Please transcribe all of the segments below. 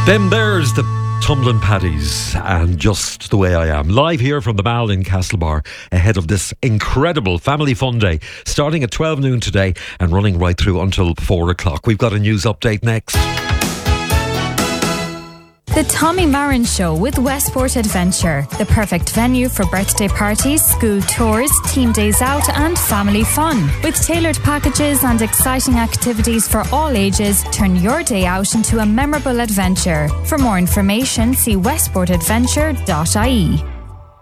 There's the Tumbling Paddies and Just the Way I Am. Live here from the Mall in Castlebar ahead of this incredible Family Fun Day starting at 12 noon today and running right through until 4 o'clock. We've got a news update next. The Tommy Marin Show with Westport Adventure, the perfect venue for birthday parties, school tours, team days out and family fun. With tailored packages and exciting activities for all ages, turn your day out into a memorable adventure. For more information, see westportadventure.ie.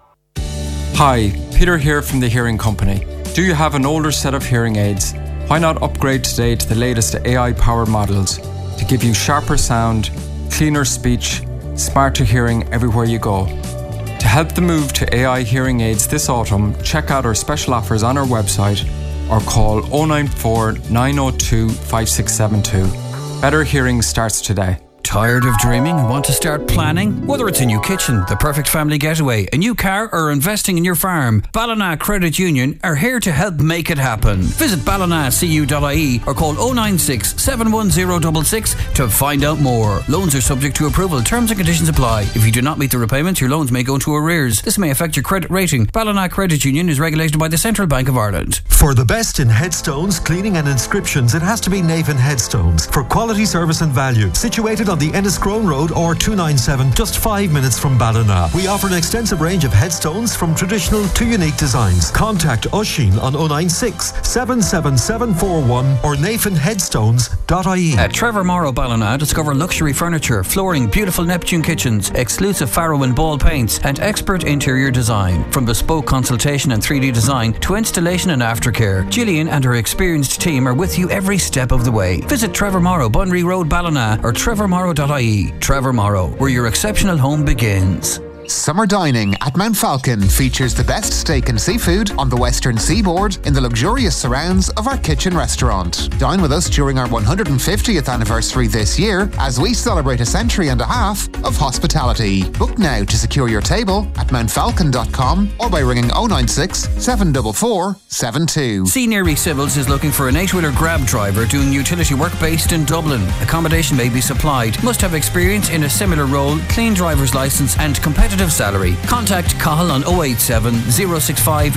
Hi, Peter here from the Hearing Company. Do you have an older set of hearing aids? Why not upgrade today to the latest AI-powered models to give you sharper sound, cleaner speech, smarter hearing everywhere you go. To help the move to AI hearing aids this autumn, check out our special offers on our website or call 094 902 5672. Better hearing starts today. Tired of dreaming and want to start planning? Whether it's a new kitchen, the perfect family getaway, a new car or investing in your farm, Ballina Credit Union are here to help make it happen. Visit ballinacu.ie or call 096 71066 to find out more. Loans are subject to approval. Terms and conditions apply. If you do not meet the repayments, your loans may go into arrears. This may affect your credit rating. Ballina Credit Union is regulated by the Central Bank of Ireland. For the best in headstones, cleaning and inscriptions, it has to be Navan Headstones. For quality service and value. Situated on the Enniscrone Road or 297, just 5 minutes from Ballina. We offer an extensive range of headstones from traditional to unique designs. Contact Oisin on 096 77741 or nathanheadstones.ie. At Trevor Morrow Ballina, discover luxury furniture, flooring, beautiful Neptune kitchens, exclusive Farrow and Ball paints and expert interior design. From bespoke consultation and 3D design to installation and aftercare, Gillian and her experienced team are with you every step of the way. Visit Trevor Morrow, Bunry Road, Ballina or trevormorrow.ie. Trevor Morrow, where your exceptional home begins. Summer dining at Mount Falcon features the best steak and seafood on the western seaboard in the luxurious surrounds of our kitchen restaurant. Dine with us during our 150th anniversary this year as we celebrate a century and a half of hospitality. Book now to secure your table at mountfalcon.com or by ringing 096 744 72. Senior Civils is looking for an 8-wheeler grab driver doing utility work based in Dublin. Accommodation may be supplied. Must have experience in a similar role, clean driver's licence and competitive salary. Contact Cahill on 087 065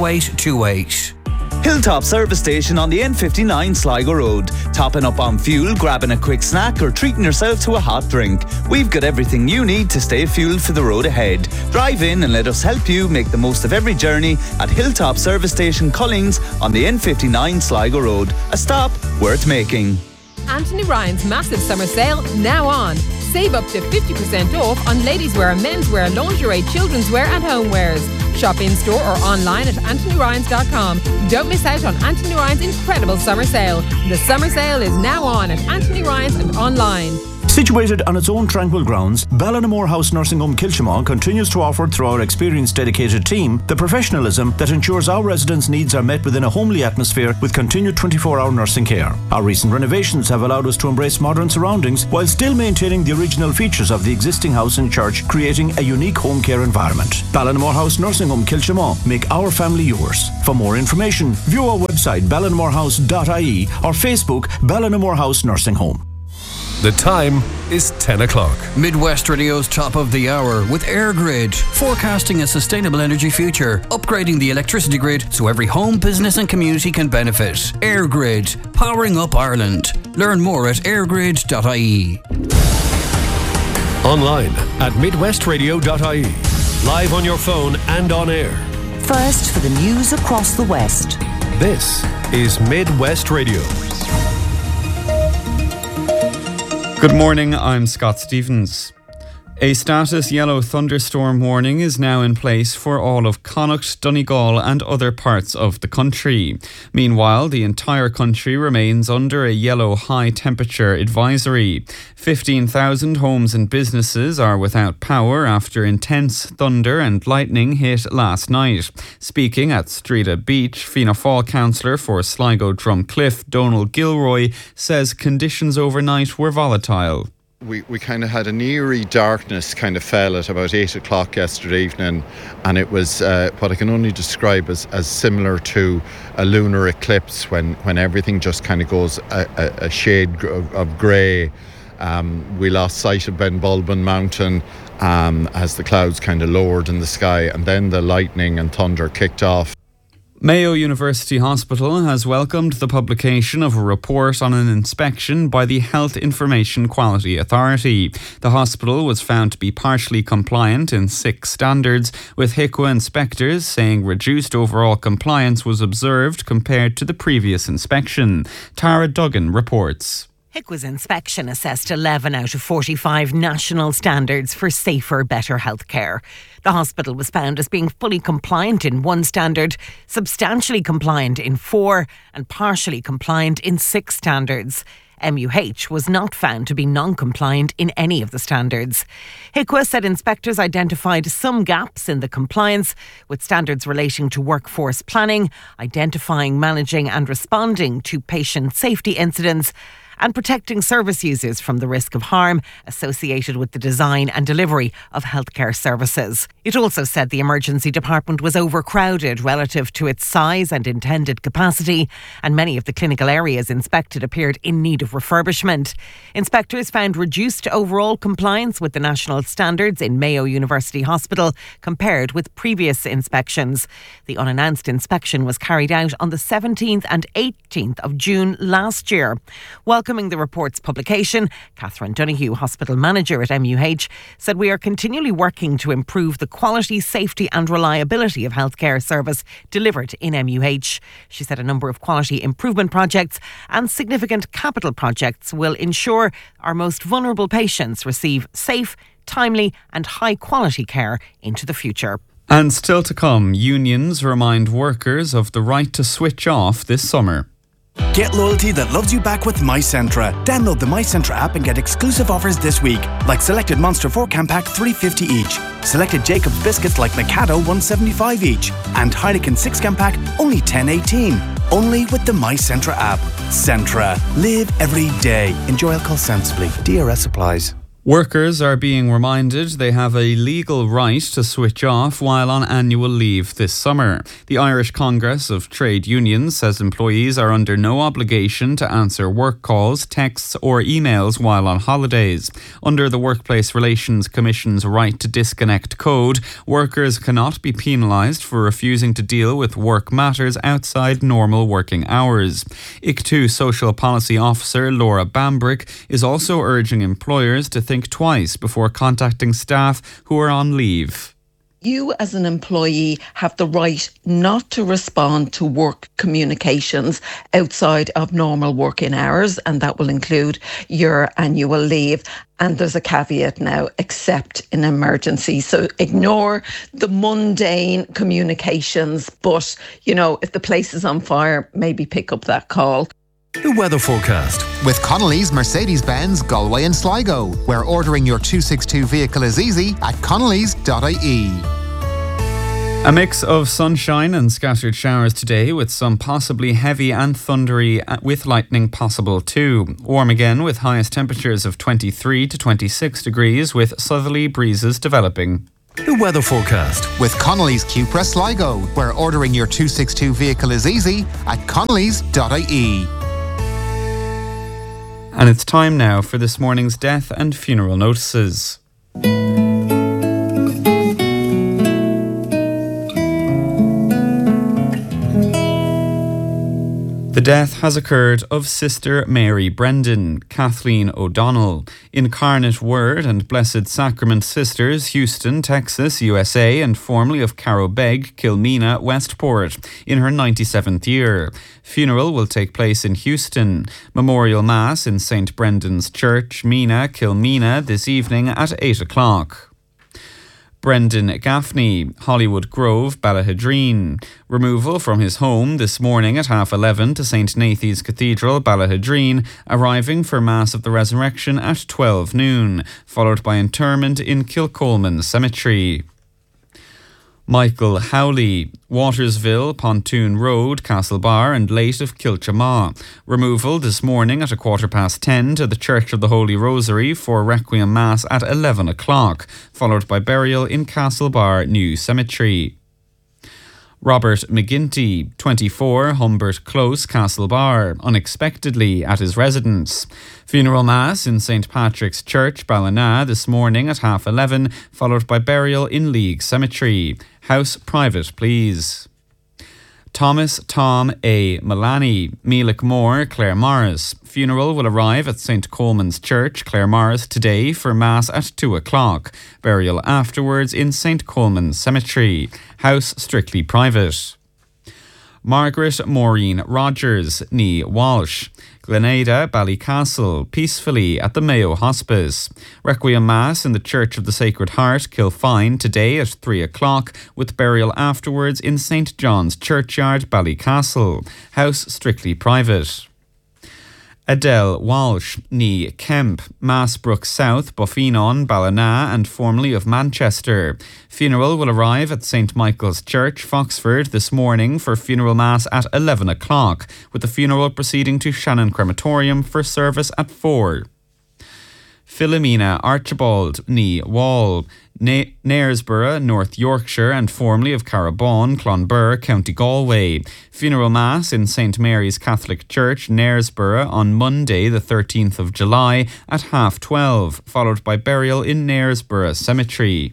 0828. Hilltop Service Station on the N59 Sligo Road. Topping up on fuel, grabbing a quick snack or treating yourself to a hot drink. We've got everything you need to stay fueled for the road ahead. Drive in and let us help you make the most of every journey at Hilltop Service Station Collings on the N59 Sligo Road. A stop worth making. Anthony Ryan's massive summer sale now on. Save up to 50% off on ladies' wear, menswear, lingerie, children's wear and homewares. Shop in store or online at anthonyryans.com. Don't miss out on Anthony Ryan's incredible summer sale. The summer sale is now on at Anthony Ryan's and online. Situated on its own tranquil grounds, Ballinamore House Nursing Home Kilchimon continues to offer through our experienced dedicated team the professionalism that ensures our residents' needs are met within a homely atmosphere with continued 24-hour nursing care. Our recent renovations have allowed us to embrace modern surroundings while still maintaining the original features of the existing house and church, creating a unique home care environment. Ballinamore House Nursing Home Kilchimon, make our family yours. For more information, view our website ballinamorehouse.ie or Facebook Ballinamore House Nursing Home. The time is 10 o'clock. Midwest Radio's top of the hour with AirGrid, forecasting a sustainable energy future, upgrading the electricity grid so every home, business and community can benefit. AirGrid, powering up Ireland. Learn more at airgrid.ie. Online at midwestradio.ie. Live on your phone and on air. First for the news across the West. This is Midwest Radio. Good morning, I'm Scott Stevens. A status yellow thunderstorm warning is now in place for all of Connacht, Donegal and other parts of the country. Meanwhile, the entire country remains under a yellow high temperature advisory. 15,000 homes and businesses are without power after intense thunder and lightning hit last night. Speaking at Strida Beach, Fianna Fáil councillor for Sligo Drumcliff, Donal Gilroy, says conditions overnight were volatile. We kind of had an eerie darkness kind of fell at about 8 o'clock yesterday evening, and it was what I can only describe as similar to a lunar eclipse when everything just kind of goes a shade of grey We lost sight of Ben Bulben Mountain as the clouds kind of lowered in the sky, and then the lightning and thunder kicked off. Mayo University Hospital has welcomed the publication of a report on an inspection by the Health Information Quality Authority. The hospital was found to be partially compliant in 6 standards, with HIQA inspectors saying reduced overall compliance was observed compared to the previous inspection. Tara Duggan reports. HIQA's inspection assessed 11 out of 45 national standards for safer, better healthcare. The hospital was found as being fully compliant in 1 standard, substantially compliant in 4, and partially compliant in 6 standards. MUH was not found to be non-compliant in any of the standards. HIQA said inspectors identified some gaps in the compliance, with standards relating to workforce planning, identifying, managing and responding to patient safety incidents, and protecting service users from the risk of harm associated with the design and delivery of healthcare services. It also said the emergency department was overcrowded relative to its size and intended capacity, and many of the clinical areas inspected appeared in need of refurbishment. Inspectors found reduced overall compliance with the national standards in Mayo University Hospital compared with previous inspections. The unannounced inspection was carried out on the 17th and 18th of June last year. Welcoming the report's publication, Catherine Donoghue, hospital manager at MUH, said we are continually working to improve the quality, safety and reliability of healthcare service delivered in MUH. She said a number of quality improvement projects and significant capital projects will ensure our most vulnerable patients receive safe, timely and high quality care into the future. And still to come, unions remind workers of the right to switch off this summer. Get loyalty that loves you back with MyCentra. Download the MyCentra app and get exclusive offers this week, like selected Monster 4-can pack $3.50 each, selected Jacob's biscuits like Mikado $1.75 each, and Heineken 6-can pack only $10.18. Only with the MyCentra app. Centra. Live every day. Enjoy alcohol sensibly. DRS applies. Workers are being reminded they have a legal right to switch off while on annual leave this summer. The Irish Congress of Trade Unions says employees are under no obligation to answer work calls, texts or emails while on holidays. Under the Workplace Relations Commission's right to disconnect code, workers cannot be penalised for refusing to deal with work matters outside normal working hours. ICTU Social Policy Officer Laura Bambrick is also urging employers to think twice before contacting staff who are on leave. You as an employee have the right not to respond to work communications outside of normal working hours, and that will include your annual leave. And there's a caveat now, except in emergency. So ignore the mundane communications, but, you know, if the place is on fire, maybe pick up that call. The weather forecast. With Connolly's Mercedes-Benz Galway and Sligo, where ordering your 262 vehicle is easy at connellys.ie. A mix of sunshine and scattered showers today, with some possibly heavy and thundery with lightning possible too. Warm again with highest temperatures of 23 to 26 degrees with southerly breezes developing. The weather forecast. With Connolly's Cupra Sligo, where ordering your 262 vehicle is easy at connellys.ie. And it's time now for this morning's death and funeral notices. The death has occurred of Sister Mary Brendan, Kathleen O'Donnell, Incarnate Word and Blessed Sacrament Sisters, Houston, Texas, USA, and formerly of Carrow Begg, Kilmena, Westport, in her 97th year. Funeral will take place in Houston. Memorial Mass in St. Brendan's Church, Mena, Kilmena, this evening at 8 o'clock. Brendan Gaffney, Hollywood Grove, Ballahadreen. Removal from his home this morning at 11:30 to St. Nathan's Cathedral, Ballahadreen, arriving for Mass of the Resurrection at 12 noon, followed by interment in Kilcolman Cemetery. Michael Howley, Watersville, Pontoon Road, Castlebar and late of Kilchamaw. Removal this morning at 10:15 to the Church of the Holy Rosary for Requiem Mass at 11 o'clock, followed by burial in Castlebar New Cemetery. Robert McGinty, 24, Humbert Close, Castlebar, unexpectedly at his residence. Funeral Mass in St. Patrick's Church, Ballina, this morning at 11:30, followed by burial in League Cemetery. House private, please. Thomas Tom A. Mullaney, Mealick Moore, Claremorris. Funeral will arrive at St. Coleman's Church, Claremorris, today for Mass at 2 o'clock. Burial afterwards in St. Coleman's Cemetery. House strictly private. Margaret Maureen Rogers, née Walsh. Glenada, Ballycastle, peacefully at the Mayo Hospice. Requiem Mass in the Church of the Sacred Heart, Kilfine, today at 3 o'clock, with burial afterwards in St. John's Churchyard, Ballycastle. House strictly private. Adele Walsh, née Kemp, Massbrook South, Buffinon, Ballina and formerly of Manchester. Funeral will arrive at St. Michael's Church, Foxford, this morning for funeral mass at 11 o'clock, with the funeral proceeding to Shannon Crematorium for service at 4. Philomena Archibald, née Wall, Knaresborough, North Yorkshire and formerly of Carabon, Clonbur, County Galway. Funeral Mass in St. Mary's Catholic Church, Knaresborough on Monday the 13th of July at 12:30, followed by burial in Knaresborough Cemetery.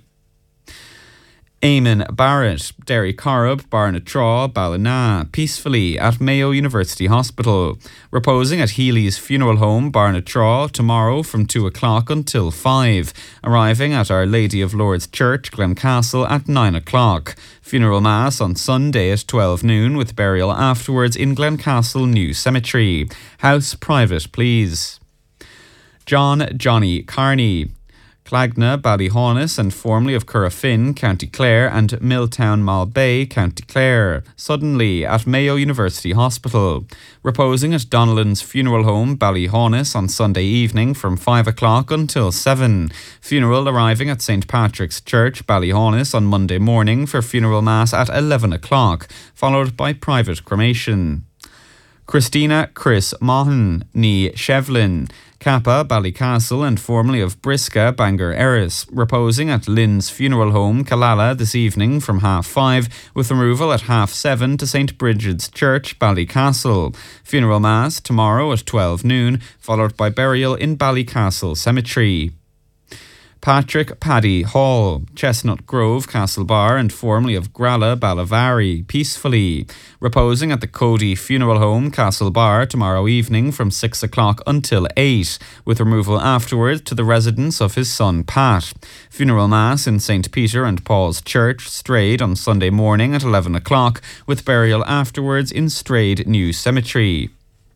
Eamon Barrett, Derry Corrib, Barnatraw, Ballina, peacefully at Mayo University Hospital. Reposing at Healy's Funeral Home, Barnatraw, tomorrow from 2 o'clock until 5. Arriving at Our Lady of Lourdes Church, Glencastle at 9 o'clock. Funeral Mass on Sunday at 12 noon with burial afterwards in Glencastle New Cemetery. House private, please. John Johnny Carney, Clagna, Ballyhaunis and formerly of Currafin, County Clare and Milltown Malbay, County Clare, suddenly at Mayo University Hospital. Reposing at Donnellan's Funeral Home, Ballyhaunis on Sunday evening from 5 o'clock until 7. Funeral arriving at St. Patrick's Church, Ballyhaunis on Monday morning for funeral mass at 11 o'clock, followed by private cremation. Christina Chris Maughan, née Shevlin, Kappa, Ballycastle and formerly of Briska, Bangor Erris, reposing at Lynn's Funeral Home, Killala this evening from 5:30, with removal at 7:30 to St. Bridget's Church, Ballycastle. Funeral Mass tomorrow at 12 noon, followed by burial in Ballycastle Cemetery. Patrick Paddy Hall, Chestnut Grove, Castlebar and formerly of Gralla, Ballavary, peacefully. Reposing at the Cody Funeral Home, Castlebar, tomorrow evening from 6 o'clock until 8, with removal afterwards to the residence of his son Pat. Funeral Mass in St. Peter and Paul's Church, Strayed, on Sunday morning at 11 o'clock, with burial afterwards in Strayed New Cemetery.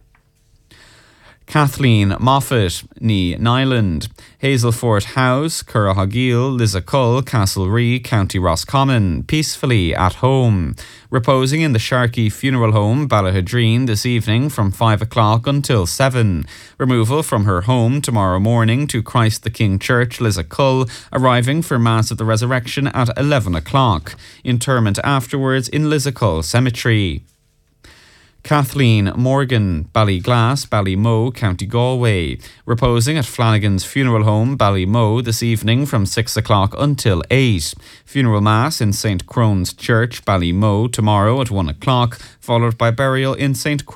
Kathleen Moffat, née Nyland, Hazelfort House, Currahogeel, Lissacull, Castlerea, County Roscommon, peacefully at home. Reposing in the Sharkey Funeral Home, Ballahadreen, this evening from 5 o'clock until 7. Removal from her home tomorrow morning to Christ the King Church, Lissacull, arriving for Mass of the Resurrection at 11 o'clock. Interment afterwards in Lissacull Cemetery. Kathleen Morgan, Ballyglass, Ballymoe, County Galway, reposing at Flanagan's Funeral Home, Ballymoe, this evening from 6 o'clock until 8. Funeral Mass in St. Crone's Church, Ballymoe, tomorrow at 1 o'clock, followed by burial in St.